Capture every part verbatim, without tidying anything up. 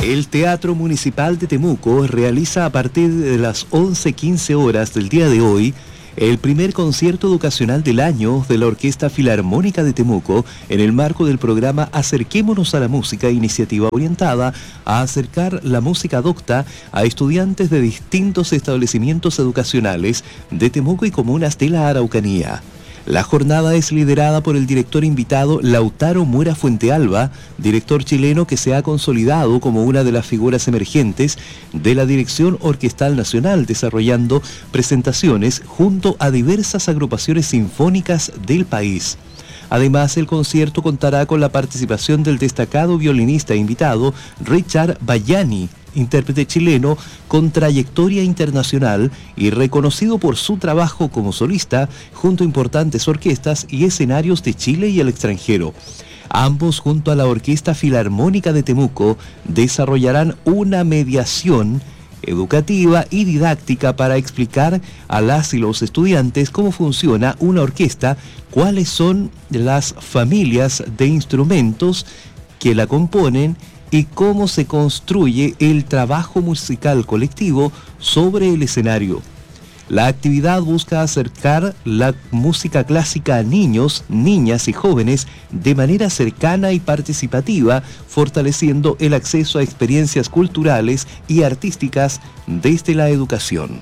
El Teatro Municipal de Temuco realiza a partir de las once quince horas del día de hoy el primer concierto educacional del año de la Orquesta Filarmónica de Temuco en el marco del programa Acerquémonos a la Música, iniciativa orientada a acercar la música docta a estudiantes de distintos establecimientos educacionales de Temuco y comunas de la Araucanía. La jornada es liderada por el director invitado Lautaro Mura Fuentealba, director chileno que se ha consolidado como una de las figuras emergentes de la Dirección Orquestal Nacional, desarrollando presentaciones junto a diversas agrupaciones sinfónicas del país. Además, el concierto contará con la participación del destacado violinista invitado Richard Bayani, intérprete chileno con trayectoria internacional y reconocido por su trabajo como solista junto a importantes orquestas y escenarios de Chile y el extranjero. Ambos, junto a la Orquesta Filarmónica de Temuco, desarrollarán una mediación educativa y didáctica para explicar a las y los estudiantes cómo funciona una orquesta, cuáles son las familias de instrumentos que la componen y cómo se construye el trabajo musical colectivo sobre el escenario. La actividad busca acercar la música clásica a niños, niñas y jóvenes de manera cercana y participativa, fortaleciendo el acceso a experiencias culturales y artísticas desde la educación.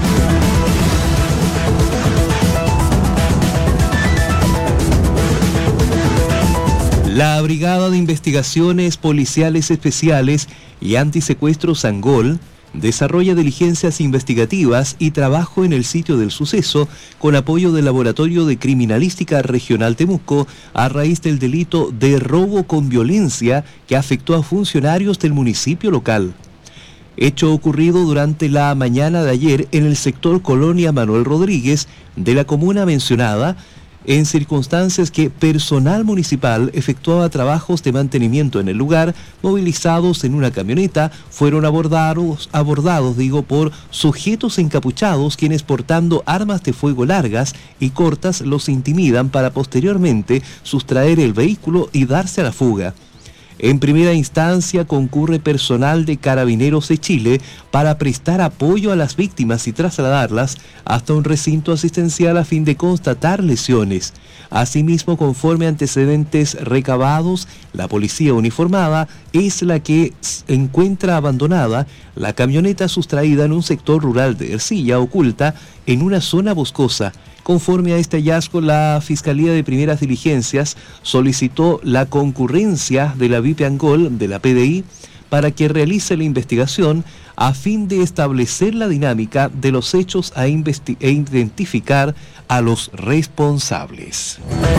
La Brigada de Investigaciones Policiales Especiales y Antisecuestros ANGOL desarrolla diligencias investigativas y trabajo en el sitio del suceso con apoyo del Laboratorio de Criminalística Regional Temuco a raíz del delito de robo con violencia que afectó a funcionarios del municipio local. Hecho ocurrido durante la mañana de ayer en el sector Colonia Manuel Rodríguez de la comuna mencionada, en circunstancias que personal municipal efectuaba trabajos de mantenimiento en el lugar, movilizados en una camioneta, fueron abordados, abordados digo, por sujetos encapuchados quienes portando armas de fuego largas y cortas los intimidan para posteriormente sustraer el vehículo y darse a la fuga. En primera instancia concurre personal de Carabineros de Chile para prestar apoyo a las víctimas y trasladarlas hasta un recinto asistencial a fin de constatar lesiones. Asimismo, conforme antecedentes recabados, la policía uniformada es la que encuentra abandonada la camioneta sustraída en un sector rural de Ercilla, oculta en una zona boscosa. Conforme a este hallazgo, la Fiscalía de Primeras Diligencias solicitó la concurrencia de la VIP ANGOL de la P D I para que realice la investigación a fin de establecer la dinámica de los hechos a investi- e identificar a los responsables.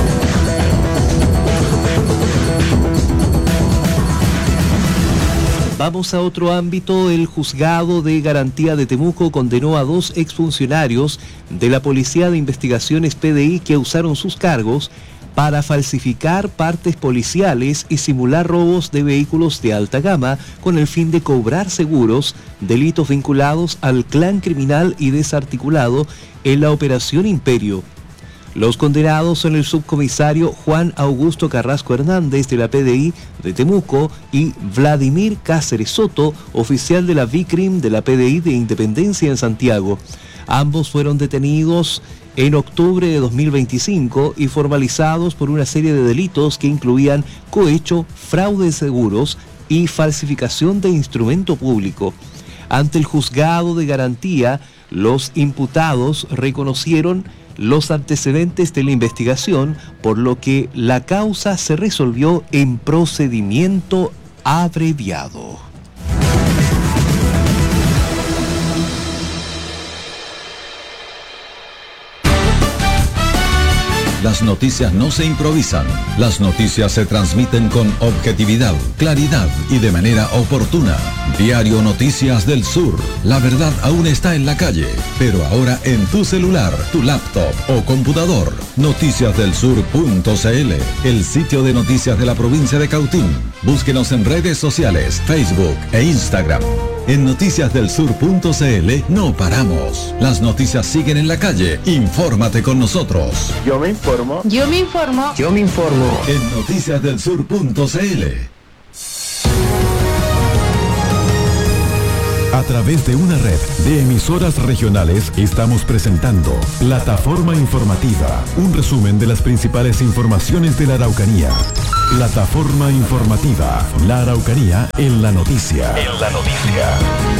Vamos a otro ámbito. El Juzgado de Garantía de Temuco condenó a dos exfuncionarios de la Policía de Investigaciones P D I que usaron sus cargos para falsificar partes policiales y simular robos de vehículos de alta gama con el fin de cobrar seguros, delitos vinculados al clan criminal y desarticulado en la Operación Imperio. Los condenados son el subcomisario Juan Augusto Carrasco Hernández de la P D I de Temuco y Vladimir Cáceres Soto, oficial de la VICRIM de la P D I de Independencia en Santiago. Ambos fueron detenidos en octubre de dos mil veinticinco y formalizados por una serie de delitos que incluían cohecho, fraude de seguros y falsificación de instrumento público. Ante el Juzgado de Garantía, los imputados reconocieron los antecedentes de la investigación, por lo que la causa se resolvió en procedimiento abreviado. Las noticias no se improvisan, las noticias se transmiten con objetividad, claridad y de manera oportuna. Diario Noticias del Sur, la verdad aún está en la calle, pero ahora en tu celular, tu laptop o computador. noticias del sur punto c l, el sitio de noticias de la provincia de Cautín. Búsquenos en redes sociales, Facebook e Instagram. En noticias del sur punto c l no paramos. Las noticias siguen en la calle. Infórmate con nosotros. Yo me informo. Yo me informo. Yo me informo. En noticias del sur punto c l. A través de una red de emisoras regionales estamos presentando Plataforma Informativa, un resumen de las principales informaciones de la Araucanía. Plataforma Informativa, la Araucanía en la noticia. En la noticia.